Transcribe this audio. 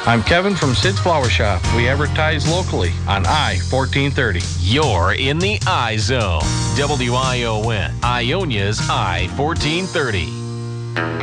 I'm Kevin from Sid's Flower Shop. We advertise locally on I-1430. You're in the I-Zone. WION, Ionia's I-1430.